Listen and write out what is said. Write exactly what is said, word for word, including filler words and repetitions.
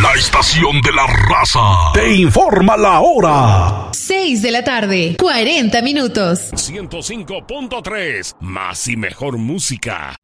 La estación de la raza te informa la hora. seis de la tarde, cuarenta minutos. ciento cinco punto tres, más y mejor música.